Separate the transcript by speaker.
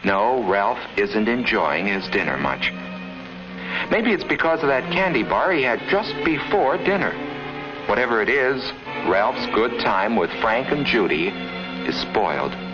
Speaker 1: No, Ralph isn't enjoying his dinner much. Maybe it's because of that candy bar he had just before dinner. Whatever it is, Ralph's good time with Frank and Judy is spoiled.